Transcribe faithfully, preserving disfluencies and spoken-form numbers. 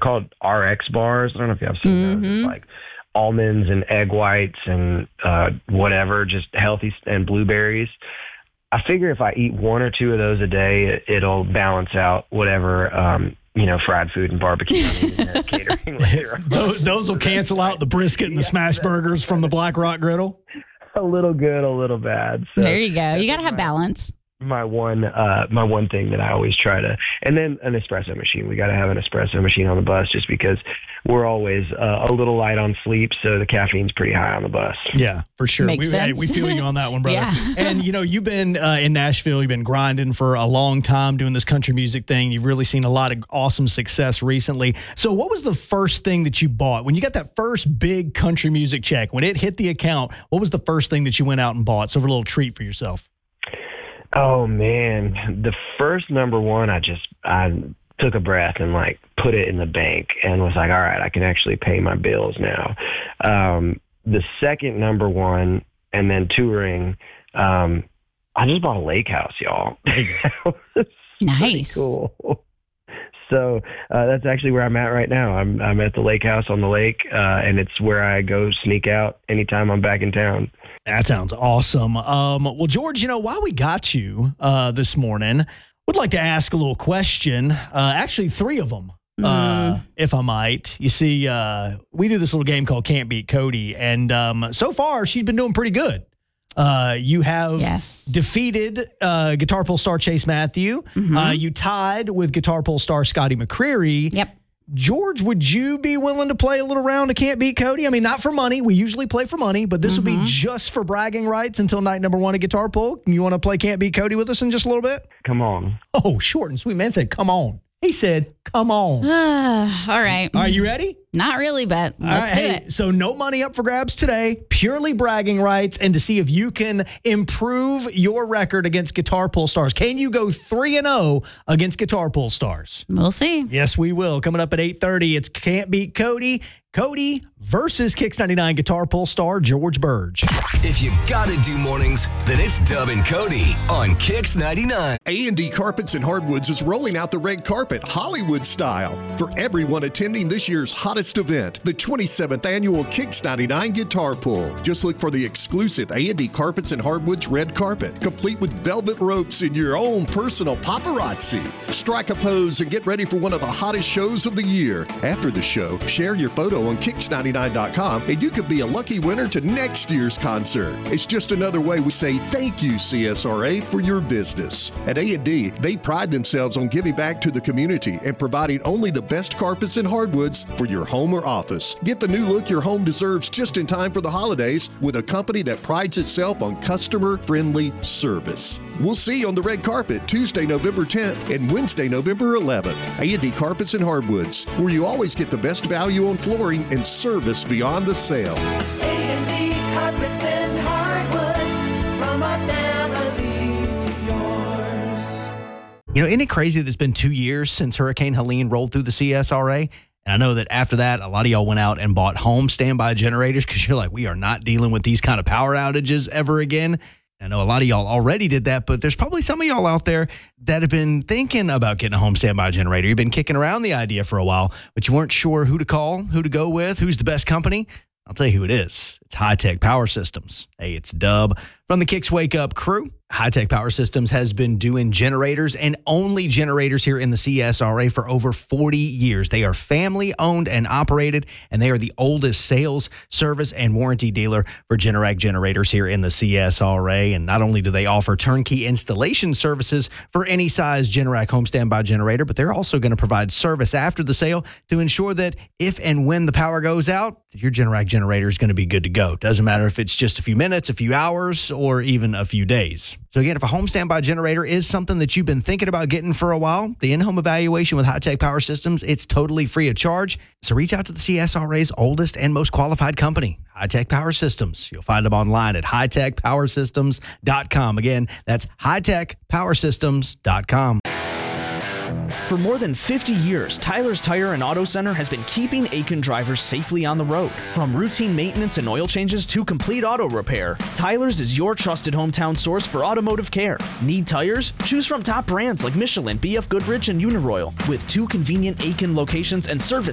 called R X bars. I don't know if you have seen mm-hmm. those. It's like almonds and egg whites and uh, whatever, just healthy, and blueberries. I figure if I eat one or two of those a day, it'll balance out whatever, um, you know, fried food and barbecue and catering later on. Those, those will cancel out the brisket and the yeah, smash burgers from the Black Rock Griddle? A little good, a little bad. So there you go. You got to have balance. My one, uh, my one thing that I always try to, and then an espresso machine. We got to have an espresso machine on the bus just because we're always uh, a little light on sleep, so the caffeine's pretty high on the bus. Yeah, for sure. Makes we, sense. Hey, we feel you on that one, brother. Yeah. And you know, you've been uh, in Nashville. You've been grinding for a long time doing this country music thing. You've really seen a lot of awesome success recently. So, what was the first thing that you bought when you got that first big country music check? When it hit the account, what was the first thing that you went out and bought? So, a little treat for yourself. Oh man, the first number one, I just, I took a breath and like put it in the bank and was like, all right, I can actually pay my bills now. Um, the second number one and then touring, um, I just bought a lake house, y'all. Nice. Cool. So uh, that's actually where I'm at right now. I'm I'm at the lake house on the lake, uh, and it's where I go sneak out anytime I'm back in town. That sounds awesome. Um, well, George, you know, while we got you uh, this morning, would like to ask a little question. Uh, actually, three of them, mm. uh, if I might. You see, uh, we do this little game called Can't Beat Cody, and um, so far she's been doing pretty good. Uh, you have yes. defeated uh, Guitar Pull star Chase Matthew. Mm-hmm. Uh, you tied with Guitar Pull star Scotty McCreery. Yep. George, would you be willing to play a little round of Can't Beat Cody? I mean, not for money. We usually play for money, but this mm-hmm. will be just for bragging rights until night number one of Guitar Pull. You want to play Can't Beat Cody with us in just a little bit? Come on. Oh, short and sweet. Man said, come on. He said, come on. All right. Are you ready? Not really, but let's right, do hey, it. So no money up for grabs today, purely bragging rights, and to see if you can improve your record against Guitar Pull stars. Can you go three and oh against Guitar Pull stars? We'll see. Yes, we will. Coming up at eight thirty, it's Can't Beat Cody. Cody versus Kicks ninety-nine Guitar Pull star George Burge. If you gotta do mornings, then it's Dub and Cody on Kicks ninety-nine. A and D Carpets and Hardwoods is rolling out the red carpet Hollywood style for everyone attending this year's hottest event, the twenty-seventh annual Kicks ninety-nine Guitar Pull. Just look for the exclusive A and D Carpets and Hardwoods red carpet, complete with velvet ropes and your own personal paparazzi. Strike a pose and get ready for one of the hottest shows of the year. After the show, share your photo on kicks ninety-nine dot com and you could be a lucky winner to next year's concert. It's just another way we say thank you, C S R A, for your business. At A and D, they pride themselves on giving back to the community and providing only the best carpets and hardwoods for your home or office. Get the new look your home deserves just in time for the holidays with a company that prides itself on customer-friendly service. We'll see you on the red carpet Tuesday, November tenth and Wednesday, November eleventh. A and D Carpets and Hardwoods, where you always get the best value on flooring and service beyond the sale. A and D Carpets and Hardwoods, from our family to yours. You know, isn't it crazy that it's been two years since Hurricane Helene rolled through the C S R A? And I know that after that, a lot of y'all went out and bought home standby generators because you're like, we are not dealing with these kind of power outages ever again. I know a lot of y'all already did that, but there's probably some of y'all out there that have been thinking about getting a home standby generator. You've been kicking around the idea for a while, but you weren't sure who to call, who to go with, who's the best company. I'll tell you who it is. It's High Tech Power Systems. Hey, it's Dub from the Kicks Wake Up crew. High Tech Power Systems has been doing generators and only generators here in the C S R A for over forty years. They are family owned and operated, and they are the oldest sales, service, and warranty dealer for Generac generators here in the C S R A. And not only do they offer turnkey installation services for any size Generac home standby generator, but they're also going to provide service after the sale to ensure that if and when the power goes out, your Generac generator is going to be good to go. Doesn't matter if it's just a few minutes, a few hours, or even a few days. So again, if a home standby generator is something that you've been thinking about getting for a while, the in-home evaluation with High Tech Power Systems, it's totally free of charge. So reach out to the C S R A's oldest and most qualified company, High Tech Power Systems. You'll find them online at high tech power systems dot com. Again, that's high tech power systems dot com. For more than fifty years, Tyler's Tire and Auto Center has been keeping Aiken drivers safely on the road. From routine maintenance and oil changes to complete auto repair, Tyler's is your trusted hometown source for automotive care. Need tires? Choose from top brands like Michelin, B F Goodrich, and Uniroyal. With two convenient Aiken locations and service